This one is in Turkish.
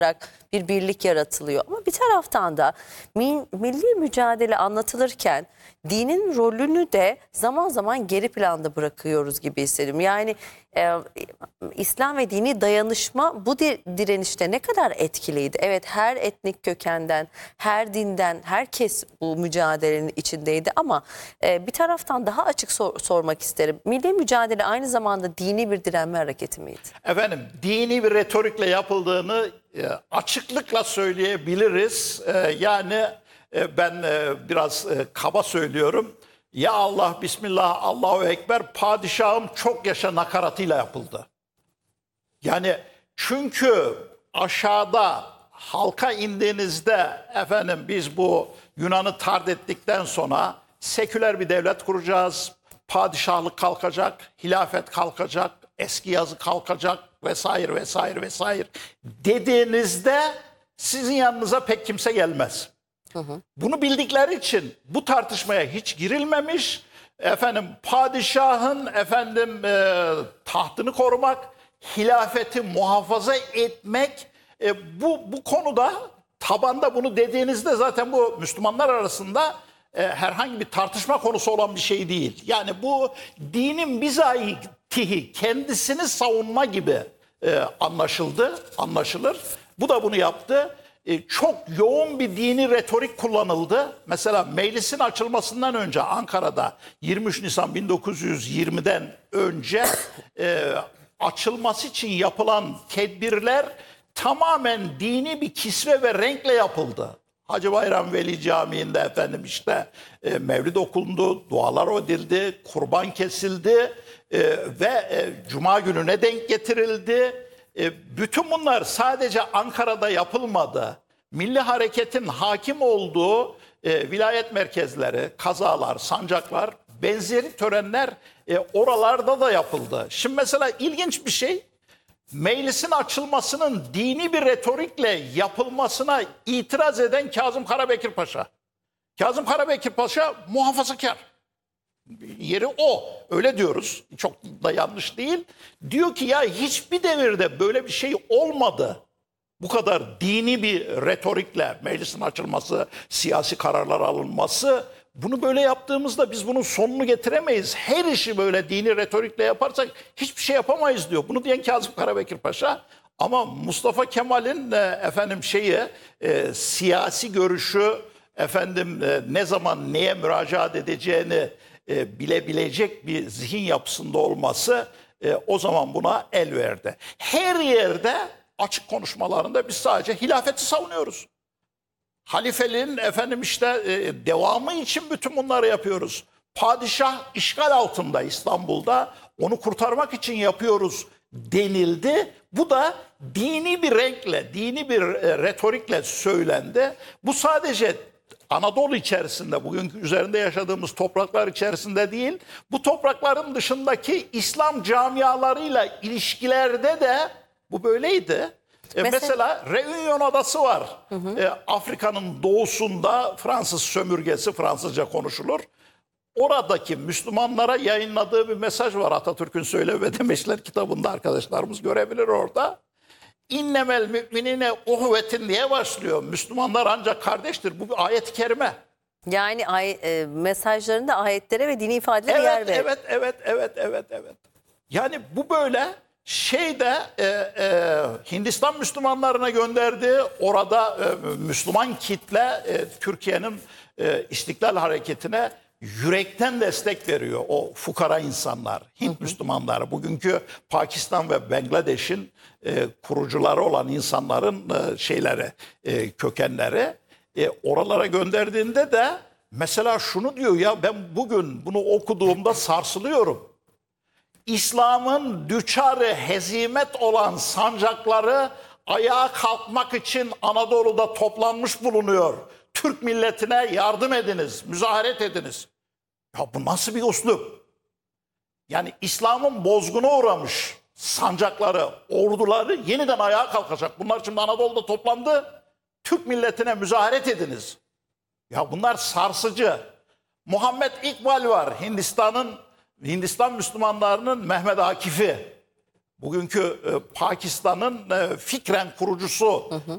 bir birlik yaratılıyor. Ama bir taraftan da milli mücadele anlatılırken dinin rolünü de zaman zaman geri planda bırakıyoruz gibi hissediyorum. Yani İslam ve dini dayanışma bu direnişte ne kadar etkiliydi? Evet, her etnik kökenden, her dinden herkes bu mücadelenin içindeydi ama bir taraftan daha açık sormak isterim. Milli mücadele aynı zamanda dini bir direnme hareketi miydi? Efendim, dini bir retorikle yapıldığını açıklıkla söyleyebiliriz. Yani ben biraz kaba söylüyorum. Ya Allah, Bismillah, Allahu Ekber, padişahım çok yaşa nakaratıyla yapıldı. Yani çünkü aşağıda halka indiğinizde efendim biz bu Yunan'ı tard ettikten sonra seküler bir devlet kuracağız. Padişahlık kalkacak, hilafet kalkacak, eski yazı kalkacak vesaire vesaire vesaire dediğinizde sizin yanınıza pek kimse gelmez. Bunu bildikleri için bu tartışmaya hiç girilmemiş. Efendim padişahın tahtını korumak, hilafeti muhafaza etmek bu konuda tabanda bunu dediğinizde zaten bu Müslümanlar arasında herhangi bir tartışma konusu olan bir şey değil. Yani bu dinin bizatihi kendisini savunma gibi anlaşılır. Bu da bunu yaptı. Çok yoğun bir dini retorik kullanıldı. Mesela meclisin açılmasından önce Ankara'da 23 Nisan 1920'den önce açılması için yapılan tedbirler tamamen dini bir kisve ve renkle yapıldı. Hacı Bayram Veli Camii'nde mevlid okundu, dualar edildi, kurban kesildi ve Cuma gününe denk getirildi. Bütün bunlar sadece Ankara'da yapılmadı. Milli Hareket'in hakim olduğu vilayet merkezleri, kazalar, sancaklar, benzeri törenler oralarda da yapıldı. Şimdi mesela ilginç bir şey, meclisin açılmasının dini bir retorikle yapılmasına itiraz eden Kazım Karabekir Paşa. Kazım Karabekir Paşa muhafazakar. Yeri o. Öyle diyoruz. Çok da yanlış değil. Diyor ki ya hiçbir devirde böyle bir şey olmadı. Bu kadar dini bir retorikle meclisin açılması, siyasi kararlar alınması. Bunu böyle yaptığımızda biz bunun sonunu getiremeyiz. Her işi böyle dini retorikle yaparsak hiçbir şey yapamayız diyor. Bunu diyen Kazım Karabekir Paşa. Ama Mustafa Kemal'in siyasi görüşü ne zaman neye müracaat edeceğini bilebilecek bir zihin yapısında olması o zaman buna el verdi. Her yerde açık konuşmalarında biz sadece hilafeti savunuyoruz. Halifeliğin devamı için bütün bunları yapıyoruz. Padişah işgal altında İstanbul'da, onu kurtarmak için yapıyoruz denildi. Bu da dini bir renkle, dini bir retorikle söylendi. Bu sadece Anadolu içerisinde, bugünkü üzerinde yaşadığımız topraklar içerisinde değil, bu toprakların dışındaki İslam camialarıyla ilişkilerde de bu böyleydi. Mesela Reunion Adası var. Afrika'nın doğusunda Fransız sömürgesi, Fransızca konuşulur. Oradaki Müslümanlara yayınladığı bir mesaj var. Atatürk'ün Söyle ve Demeçler kitabında arkadaşlarımız görebilir orada. İnnemel müminine uhvetin diye başlıyor. Müslümanlar ancak kardeştir. Bu bir ayet-i kerime. Yani mesajlarında ayetlere ve dini ifadelere yer verir. Evet. Yani bu böyle Hindistan Müslümanlarına gönderdi. Orada Müslüman kitle Türkiye'nin İstiklal Hareketi'ne yürekten destek veriyor. O fukara insanlar, Hint Müslümanları, bugünkü Pakistan ve Bangladeş'in kurucuları olan insanların kökenleri oralara gönderdiğinde de mesela şunu diyor ya ben bugün bunu okuduğumda sarsılıyorum. İslam'ın düçarı hezimet olan sancakları ayağa kalkmak için Anadolu'da toplanmış bulunuyor. Türk milletine yardım ediniz, müzaharet ediniz. Ya bu nasıl bir üslup? Yani İslam'ın bozguna uğramış sancakları, orduları yeniden ayağa kalkacak. Bunlar şimdi Anadolu'da toplandı. Türk milletine müzaharet ediniz. Ya bunlar sarsıcı. Muhammed İkbal var. Hindistan Müslümanlarının Mehmet Akif'i. Bugünkü Pakistan'ın fikren kurucusu.